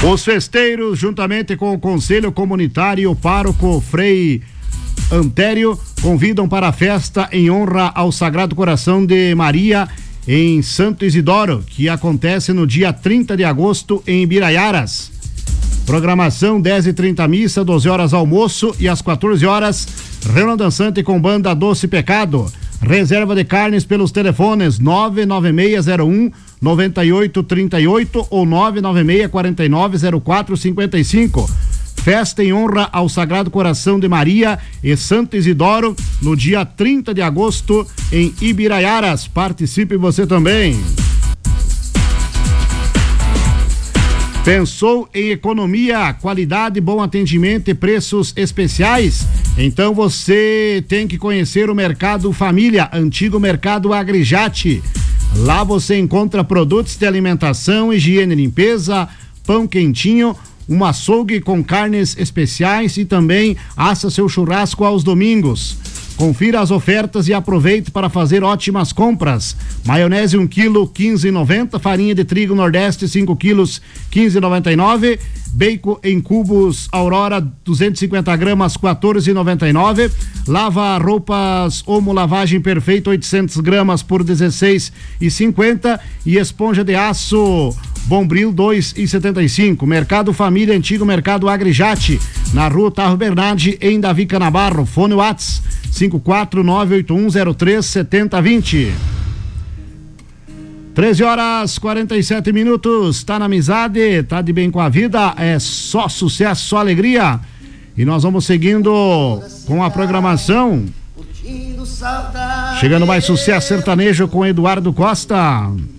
Os festeiros, juntamente com o Conselho Comunitário e o pároco Frei Antério, convidam para a festa em honra ao Sagrado Coração de Maria em Santo Isidoro, que acontece no dia 30 de agosto em Ibiraiaras. Programação 10h30 missa, 12 horas almoço e às 14 horas reunião dançante com banda Doce Pecado. Reserva de carnes pelos telefones 99601-9838 ou 996490455. Festa em honra ao Sagrado Coração de Maria e Santo Isidoro no dia 30 de agosto em Ibiraiaras. Participe você também. Pensou em economia, qualidade, bom atendimento e preços especiais? Então você tem que conhecer o Mercado Família, antigo Mercado Agrijate. Lá você encontra produtos de alimentação, higiene e limpeza, pão quentinho, um açougue com carnes especiais e também assa seu churrasco aos domingos. Confira as ofertas e aproveite para fazer ótimas compras. Maionese 1 kg, 15,90. Farinha de trigo Nordeste 5 kg, 15,99. Bacon em cubos Aurora 250 gramas, 14,99. Lava roupas Omo Lavagem Perfeita 800 gramas por 16,50. E esponja de aço Bombril 2,75. Mercado Família, antigo Mercado Agrijate, na Rua Tarro Bernardi, em Davi Canabarro. Fone Whats 54981037020. 13h47, tá na amizade, tá de bem com a vida, é só sucesso, só alegria. E nós vamos seguindo com a programação. Chegando mais sucesso sertanejo com Eduardo Costa.